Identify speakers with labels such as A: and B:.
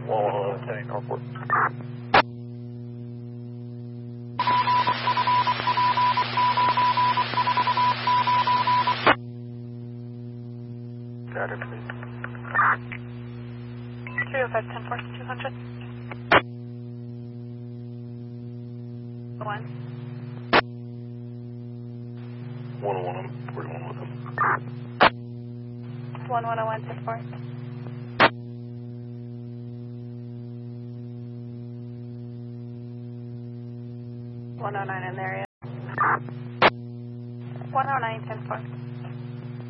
A: 10 Norfolk. Got it, please.
B: 305 10 200. 1.
A: 101, I'm 41 with him.
B: 1101 10 4. 109 in there, yeah. 109 10 4.